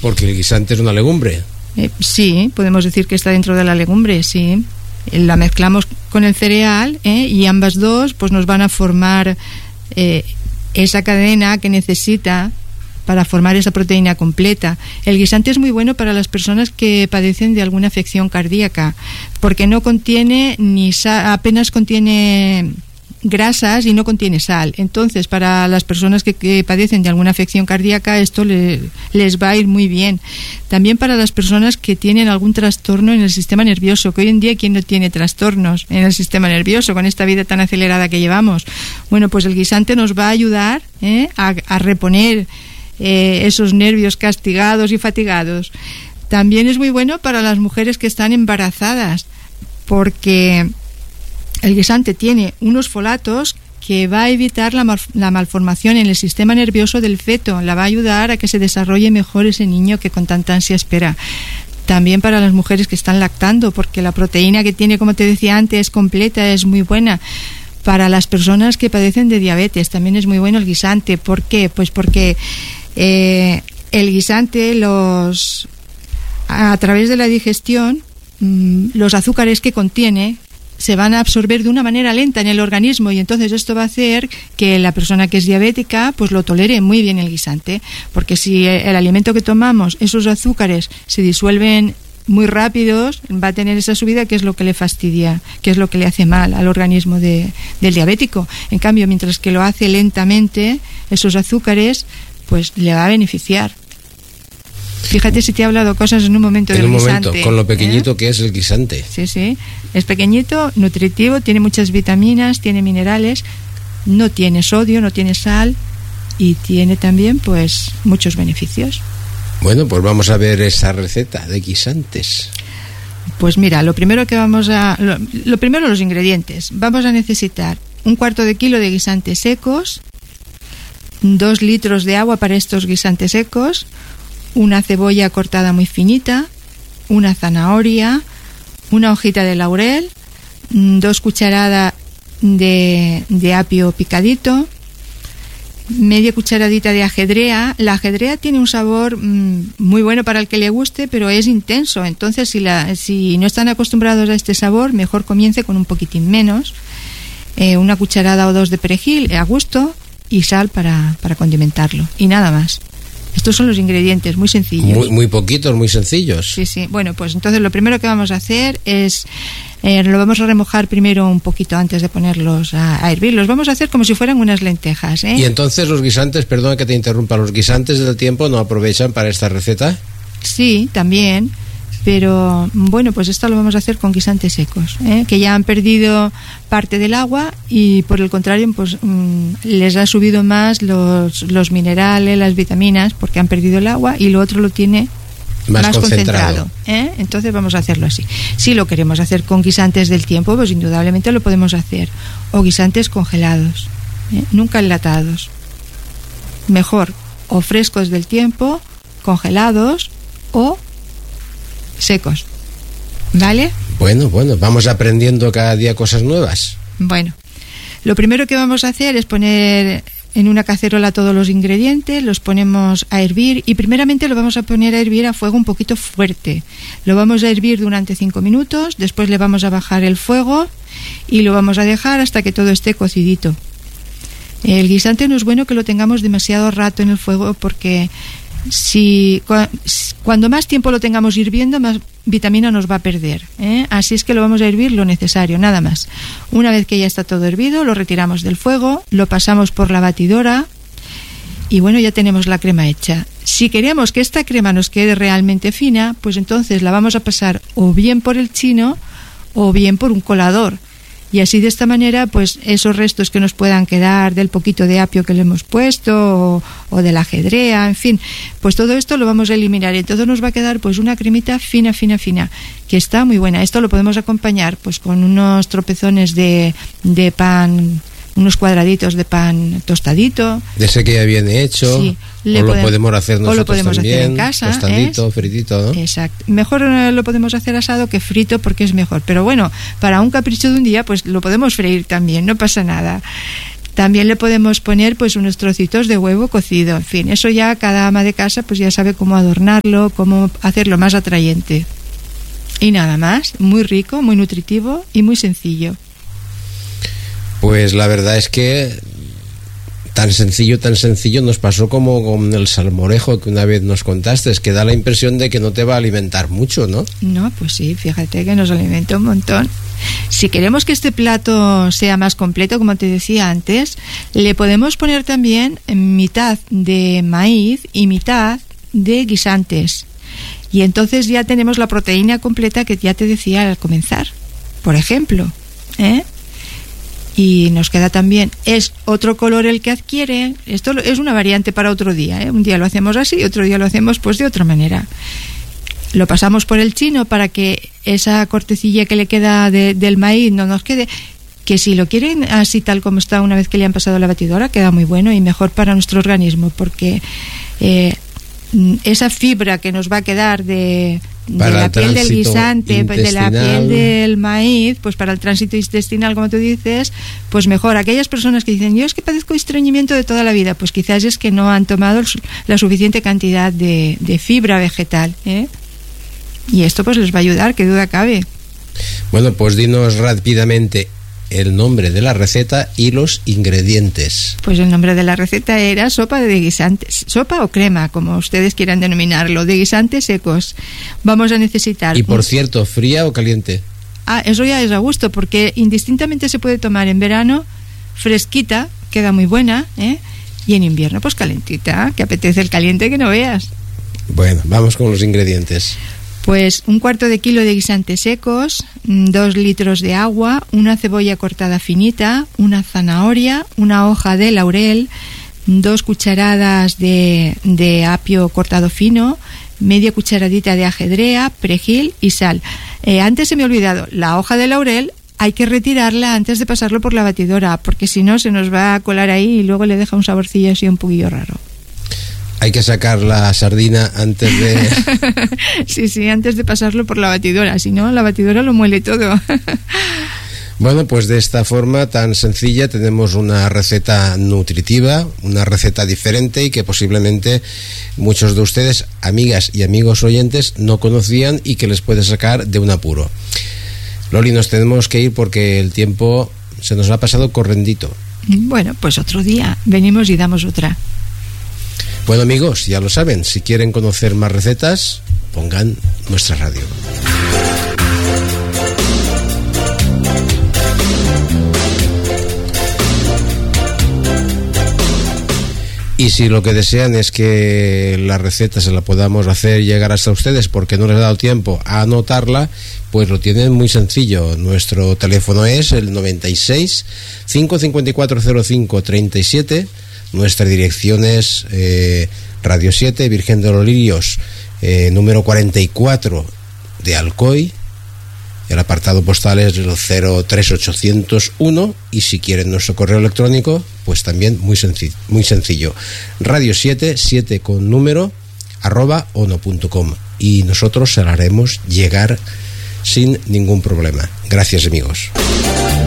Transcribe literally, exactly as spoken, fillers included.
Porque el guisante es una legumbre. Eh, sí, podemos decir que está dentro de la legumbre, sí. La mezclamos con el cereal, ¿eh? Y ambas dos pues nos van a formar eh, esa cadena que necesita para formar esa proteína completa. El guisante es muy bueno para las personas que padecen de alguna afección cardíaca, porque no contiene ni sal, apenas contiene grasas y no contiene sal. Entonces, para las personas que, que padecen de alguna afección cardíaca, esto le, les va a ir muy bien. También para las personas que tienen algún trastorno en el sistema nervioso, que hoy en día, ¿quién no tiene trastornos en el sistema nervioso con esta vida tan acelerada que llevamos? Bueno, pues el guisante nos va a ayudar ¿eh? a, a reponer eh, esos nervios castigados y fatigados. También es muy bueno para las mujeres que están embarazadas, porque el guisante tiene unos folatos que va a evitar la, mal, la malformación en el sistema nervioso del feto, la va a ayudar a que se desarrolle mejor ese niño que con tanta ansia espera. También para las mujeres que están lactando, porque la proteína que tiene, como te decía antes, es completa, es muy buena. Para las personas que padecen de diabetes también es muy bueno el guisante. ¿Por qué? Pues porque eh, el guisante, los a través de la digestión, mmm, los azúcares que contiene se van a absorber de una manera lenta en el organismo, y entonces esto va a hacer que la persona que es diabética pues lo tolere muy bien el guisante, porque si el alimento que tomamos, esos azúcares se disuelven muy rápidos, va a tener esa subida que es lo que le fastidia, que es lo que le hace mal al organismo de, del diabético. En cambio, mientras que lo hace lentamente, esos azúcares pues le va a beneficiar. Fíjate si te he hablado cosas en un momento en del un guisante. Momento, con lo pequeñito ¿eh? que es el guisante. Sí, sí. Es pequeñito, nutritivo, tiene muchas vitaminas, tiene minerales, no tiene sodio, no tiene sal y tiene también pues muchos beneficios. Bueno, pues vamos a ver esa receta de guisantes. Pues mira, lo primero que vamos a... Lo, lo primero, los ingredientes. Vamos a necesitar un cuarto de kilo de guisantes secos, dos litros de agua para estos guisantes secos, una cebolla cortada muy finita, una zanahoria, una hojita de laurel, dos cucharadas de, de apio picadito, media cucharadita de ajedrea. La ajedrea tiene un sabor mmm, muy bueno para el que le guste, pero es intenso, entonces si, la, si no están acostumbrados a este sabor, mejor comience con un poquitín menos. Eh, una cucharada o dos de perejil a gusto y sal para, para condimentarlo, y nada más. Estos son los ingredientes, muy sencillos. Muy, muy poquitos, muy sencillos. Sí, sí. Bueno, pues entonces lo primero que vamos a hacer es, eh, lo vamos a remojar primero un poquito antes de ponerlos a, a hervir. Los vamos a hacer como si fueran unas lentejas, ¿eh? Y entonces los guisantes, perdona que te interrumpa, ¿los guisantes del tiempo no aprovechan para esta receta? Sí, también. Pero bueno, pues esto lo vamos a hacer con guisantes secos, ¿eh? Que ya han perdido parte del agua y por el contrario pues mmm, les ha subido más los, los minerales, las vitaminas, porque han perdido el agua, y lo otro lo tiene más, más concentrado, concentrado ¿eh? Entonces vamos a hacerlo así. Si lo queremos hacer con guisantes del tiempo, pues indudablemente lo podemos hacer, o guisantes congelados, ¿eh? Nunca enlatados. Mejor o frescos del tiempo, congelados, o secos, ¿vale? Bueno, bueno, vamos aprendiendo cada día cosas nuevas. Bueno, lo primero que vamos a hacer es poner en una cacerola todos los ingredientes, los ponemos a hervir, y primeramente lo vamos a poner a hervir a fuego un poquito fuerte. Lo vamos a hervir durante cinco minutos, después le vamos a bajar el fuego y lo vamos a dejar hasta que todo esté cocidito. El guisante no es bueno que lo tengamos demasiado rato en el fuego, porque si cuando más tiempo lo tengamos hirviendo, más vitamina nos va a perder, ¿eh? Así es que lo vamos a hervir lo necesario, nada más. Una vez que ya está todo hervido, lo retiramos del fuego, lo pasamos por la batidora y bueno, ya tenemos la crema hecha. Si queremos que esta crema nos quede realmente fina, pues entonces la vamos a pasar o bien por el chino o bien por un colador. Y así, de esta manera, pues esos restos que nos puedan quedar del poquito de apio que le hemos puesto, o, o de la ajedrea, en fin, pues todo esto lo vamos a eliminar, y entonces nos va a quedar pues una cremita fina, fina, fina, que está muy buena. Esto lo podemos acompañar pues con unos tropezones de, de pan, unos cuadraditos de pan tostadito. De ese que ya viene hecho, sí, o lo podemos, podemos hacer nosotros o lo podemos también, hacer en casa, tostadito, ¿eh? fritito, ¿no? Exacto. Mejor lo podemos hacer asado que frito, porque es mejor. Pero bueno, para un capricho de un día, pues lo podemos freír también, no pasa nada. También le podemos poner pues unos trocitos de huevo cocido. En fin, eso ya cada ama de casa pues ya sabe cómo adornarlo, cómo hacerlo más atrayente. Y nada más, muy rico, muy nutritivo y muy sencillo. Pues la verdad es que tan sencillo, tan sencillo nos pasó como con el salmorejo que una vez nos contaste, es que da la impresión de que no te va a alimentar mucho, ¿no? No, pues sí, fíjate que nos alimenta un montón. Si queremos que este plato sea más completo, como te decía antes, le podemos poner también mitad de maíz y mitad de guisantes. Y entonces ya tenemos la proteína completa que ya te decía al comenzar, por ejemplo, ¿eh? Y nos queda también, es otro color el que adquiere. Esto es una variante para otro día, ¿eh? Un día lo hacemos así y otro día lo hacemos pues de otra manera. Lo pasamos por el chino para que esa cortecilla que le queda de, del maíz no nos quede, que si lo quieren así tal como está una vez que le han pasado la batidora, queda muy bueno y mejor para nuestro organismo, porque eh, esa fibra que nos va a quedar de, de la piel del guisante, de la piel del maíz, pues para el tránsito intestinal, como tú dices, pues mejor. Aquellas personas que dicen, yo es que padezco estreñimiento de toda la vida, pues quizás es que no han tomado la suficiente cantidad de, de fibra vegetal, ¿eh? Y esto pues les va a ayudar, qué duda cabe. Bueno, pues dinos rápidamente el nombre de la receta y los ingredientes. Pues el nombre de la receta era sopa de guisantes, sopa o crema, como ustedes quieran denominarlo, de guisantes secos. Vamos a necesitar... Y por un... cierto, ¿fría o caliente? Ah, eso ya es a gusto, porque indistintamente se puede tomar en verano, fresquita, queda muy buena, ¿eh? Y en invierno, pues calentita, que apetece el caliente que no veas. Bueno, vamos con los ingredientes. Pues un cuarto de kilo de guisantes secos, dos litros de agua, una cebolla cortada finita, una zanahoria, una hoja de laurel, dos cucharadas de, de apio cortado fino, media cucharadita de ajedrea, perejil y sal. Eh, antes se me ha olvidado, la hoja de laurel hay que retirarla antes de pasarlo por la batidora, porque si no se nos va a colar ahí y luego le deja un saborcillo así un poquillo raro. Hay que sacar la sardina antes de... Sí, sí, antes de pasarlo por la batidora, si no, la batidora lo muele todo. Bueno, pues de esta forma tan sencilla tenemos una receta nutritiva, una receta diferente y que posiblemente muchos de ustedes, amigas y amigos oyentes, no conocían y que les puede sacar de un apuro. Loli, nos tenemos que ir porque el tiempo se nos ha pasado correndito. Bueno, pues otro día venimos y damos otra. Bueno, amigos, ya lo saben, si quieren conocer más recetas, pongan nuestra radio. Y si lo que desean es que la receta se la podamos hacer llegar hasta ustedes porque no les ha dado tiempo a anotarla, pues lo tienen muy sencillo. Nuestro teléfono es el noventa y seis, cinco cincuenta y cuatro cero cinco treinta y siete. Nuestra dirección es eh, Radio siete, Virgen de los Lirios, eh, número cuarenta y cuatro de Alcoy. El apartado postal es el cero tres ochocientos uno. Y si quieren nuestro correo electrónico, pues también muy sencillo, muy sencillo. Radio siete, siete con número, arroba ono punto com. Y nosotros se la haremos llegar sin ningún problema. Gracias, amigos.